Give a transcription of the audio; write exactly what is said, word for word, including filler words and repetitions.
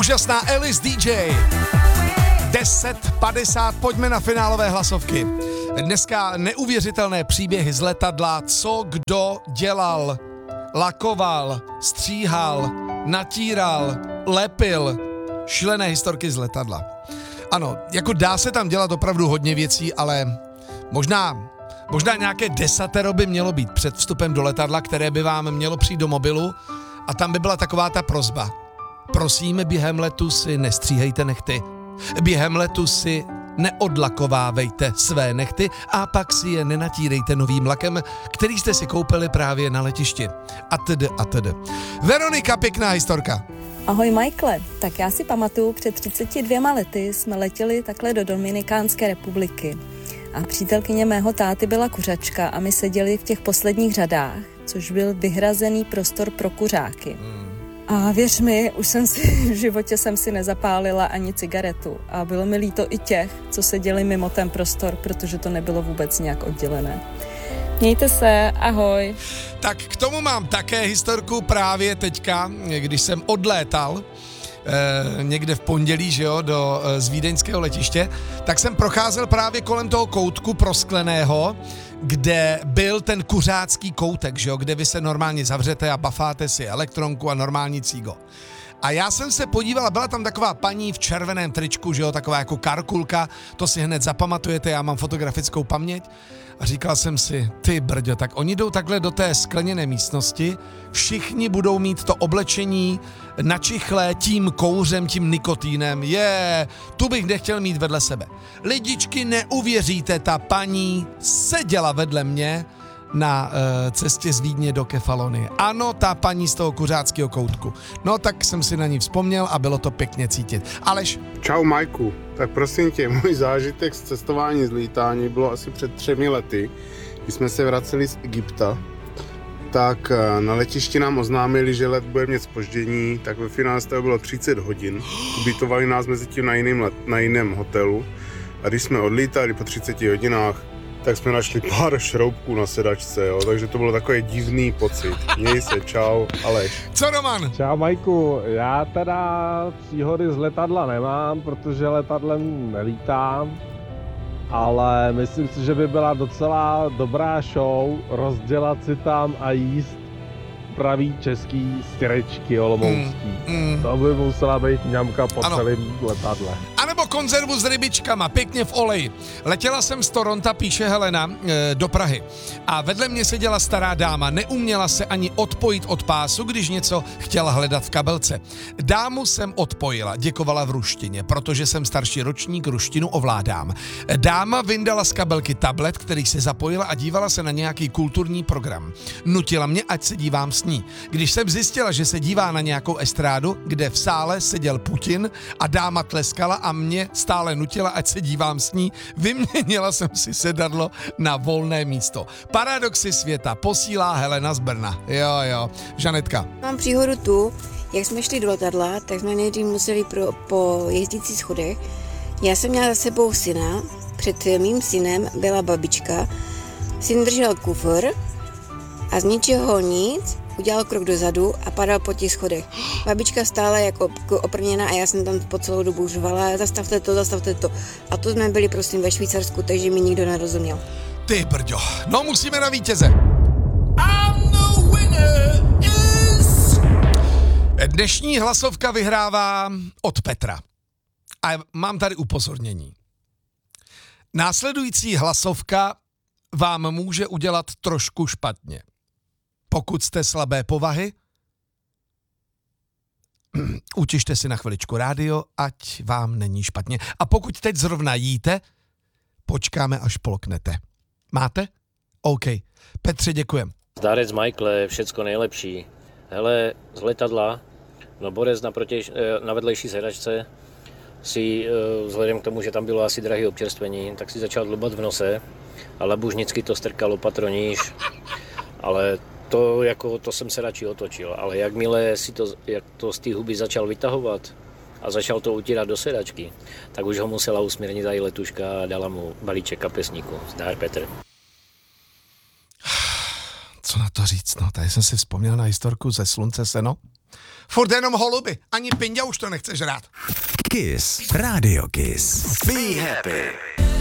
úžasná Alice D J. deset padesát, pojďme na finálové hlasovky. Dneska neuvěřitelné příběhy z letadla, co kdo dělal, lakoval, stříhal, natíral, lepil, šílené historky z letadla. Ano, jako dá se tam dělat opravdu hodně věcí, ale možná, možná nějaké desatero by mělo být před vstupem do letadla, které by vám mělo přijít do mobilu a tam by byla taková ta prosba. Prosím, během letu si nestříhejte nehty. Během letu si neodlakovávejte své nehty a pak si je nenatírejte novým lakem, který jste si koupili právě na letišti. A tedy a tedy. Veronika, pěkná historka. Ahoj Michaele, tak já si pamatuju, před třiceti dvěma lety jsme letěli takhle do Dominikánské republiky. A přítelkyně mého táty byla kuřačka a my seděli v těch posledních řadách, což byl vyhrazený prostor pro kuřáky. A věř mi, už jsem si v životě jsem si nezapálila ani cigaretu. A bylo mi líto i těch, co seděli mimo ten prostor, protože to nebylo vůbec nějak oddělené. Mějte se, ahoj. Tak k tomu mám také historku právě teďka, když jsem odlétal eh, někde v pondělí, že jo, do, eh, z vídeňského letiště, tak jsem procházel právě kolem toho koutku proskleného, kde byl ten kuřácký koutek, že jo, kde vy se normálně zavřete a bafáte si elektronku a normální cígo. A já jsem se podíval, byla tam taková paní v červeném tričku, že jo, taková jako karkulka, to si hned zapamatujete, já mám fotografickou paměť. A říkal jsem si, ty brďo, tak oni jdou takhle do té skleněné místnosti, všichni budou mít to oblečení načichlé tím kouřem, tím nikotínem, je, tu bych nechtěl mít vedle sebe. Lidičky, neuvěříte, ta paní seděla vedle mě na uh, cestě z Vídně do Kefalonie. Ano, ta paní z toho kuřáckého koutku. No tak jsem si na ní vzpomněl a bylo to pěkně cítit. Aleš. Čau Majku, tak prosím tě, můj zážitek z cestování z lítání bylo asi před třemi lety, když jsme se vraceli z Egypta, tak na letišti nám oznámili, že let bude mít zpoždění, tak ve finále to bylo třicet hodin. Ubytovali nás mezi tím na jiném, let, na jiném hotelu a když jsme odlítali po třiceti hodinách, tak jsme našli pár šroubků na sedačce, jo, takže to bylo takový divný pocit. Měj se, čau, Aleš. Co Roman? Čau Majku, já teda příhody z letadla nemám, protože letadlem nelítám, ale myslím si, že by byla docela dobrá show rozdělat si tam a jíst pravý český styrečky olomoucký. Mm, mm. To by musela být ňamka po ano. celém letadle. A nebo konzervu s rybičkama, pěkně v oleji. Letěla jsem z Toronta, píše Helena, e, do Prahy. A vedle mě seděla stará dáma, neuměla se ani odpojit od pásu, když něco chtěla hledat v kabelce. Dámu jsem odpojila, děkovala v ruštině, protože jsem starší ročník, ruštinu ovládám. Dáma vyndala z kabelky tablet, který se zapojila a dívala se na nějaký kulturní program. Nutila mě, ať se dívám s ní. Když jsem zjistila, že se dívá na nějakou estrádu, kde v sále seděl Putin a dáma tleskala a mě stále nutila, ať se dívám s ní, vyměnila jsem si sedadlo na volné místo. Paradoxy světa posílá Helena z Brna. Jo, jo. Žanetka. Mám příhodu tu, jak jsme šli do letadla, tak jsme nejdřív museli pro, po jezdící schodech. Já jsem měla za sebou syna, před mým synem byla babička, syn držel kufr a z ničeho nic udělal krok dozadu a padal po těch schodech. Babička stále jako oprněná a já jsem tam po celou dobu žvala, zastavte to, zastavte to. A to jsme byli prosím ve Švýcarsku, takže mi nikdo nerozuměl. Ty brďo, no musíme na vítěze. Is... Dnešní hlasovka vyhrává od Petra. A mám tady upozornění. Následující hlasovka vám může udělat trošku špatně. Pokud jste slabé povahy, utište si na chviličku rádio, ať vám není špatně. A pokud teď zrovna jíte, počkáme, až polknete. Máte? OK. Petře, děkujem. Zdárec Michaele, všecko nejlepší. Hele, z letadla, no Borec naproti, na vedlejší sedačce si, vzhledem k tomu, že tam bylo asi drahé občerstvení, tak si začal dlubat v nose a labužnicky to strkalo patroníž, ale to, jako, to jsem se radši otočil, ale jakmile si to, jak to z té huby začal vytahovat a začal to utírat do sedačky, tak už ho musela usmírnit i letuška a dala mu balíček kapesníku. Zdár, Petr. Co na to říct, no, tady jsem si vzpomněl na historku ze Slunce seno. Furt jenom holuby, ani pinďa už to nechce žrát. Kiss, Radio Kiss. Be happy.